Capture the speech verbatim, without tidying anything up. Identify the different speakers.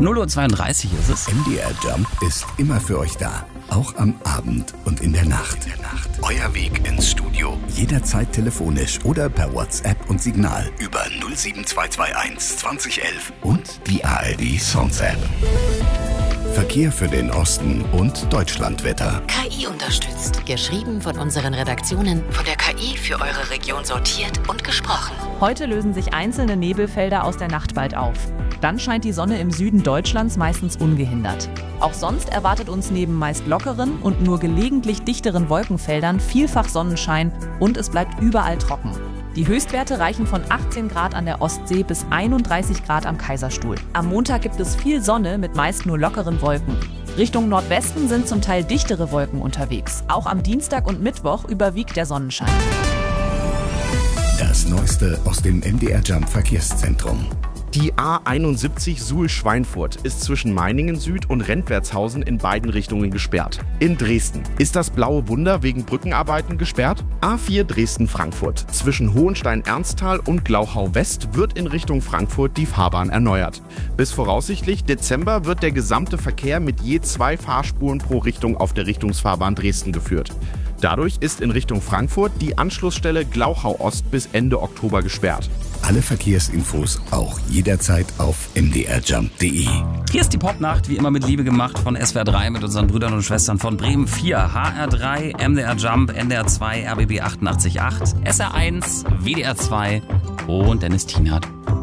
Speaker 1: null Uhr zweiunddreißig ist es.
Speaker 2: M D R Jump ist immer für euch da. Auch am Abend und in der Nacht. In der Nacht. Euer Weg ins Studio. Jederzeit telefonisch oder per WhatsApp und Signal über null sieben zwei zwei eins zwanzig elf und die A R D Songs App. Verkehr für den Osten und Deutschlandwetter.
Speaker 3: K I unterstützt. Geschrieben von unseren Redaktionen, von der K I für eure Region sortiert und gesprochen.
Speaker 4: Heute lösen sich einzelne Nebelfelder aus der Nacht bald auf. Dann scheint die Sonne im Süden Deutschlands meistens ungehindert. Auch sonst erwartet uns neben meist lockeren und nur gelegentlich dichteren Wolkenfeldern vielfach Sonnenschein und es bleibt überall trocken. Die Höchstwerte reichen von achtzehn Grad an der Ostsee bis einunddreißig Grad am Kaiserstuhl. Am Montag gibt es viel Sonne mit meist nur lockeren Wolken. Richtung Nordwesten sind zum Teil dichtere Wolken unterwegs. Auch am Dienstag und Mittwoch überwiegt der Sonnenschein.
Speaker 2: Das Neueste aus dem M D R Jump Verkehrszentrum.
Speaker 5: Die A einundsiebzig Suhl-Schweinfurt ist zwischen Meiningen Süd und Rentwertshausen in beiden Richtungen gesperrt. In Dresden ist das Blaue Wunder wegen Brückenarbeiten gesperrt. A vier Dresden-Frankfurt zwischen Hohenstein-Ernsthal und Glauchau West wird in Richtung Frankfurt die Fahrbahn erneuert. Bis voraussichtlich Dezember wird der gesamte Verkehr mit je zwei Fahrspuren pro Richtung auf der Richtungsfahrbahn Dresden geführt. Dadurch ist in Richtung Frankfurt die Anschlussstelle Glauchau Ost bis Ende Oktober gesperrt.
Speaker 2: Alle Verkehrsinfos auch jederzeit auf m d r jump punkt d e.
Speaker 1: Hier ist die Popnacht, wie immer mit Liebe gemacht von S W R drei mit unseren Brüdern und Schwestern von Bremen vier, H R drei, M D R Jump, N D R zwei, R B B achtundachtzig Komma acht, S R eins, W D R zwei und Dennis Tienert.